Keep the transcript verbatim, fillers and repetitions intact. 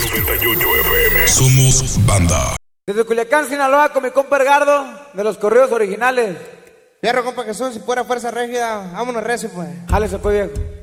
setenta y ocho F M. Somos banda. Desde Culiacán, Sinaloa, con mi compa Edgardo, de los corridos originales. Fierro, compa Jesús, si fuera fuerza rígida, vámonos recio, pues. Jálese pues, viejo.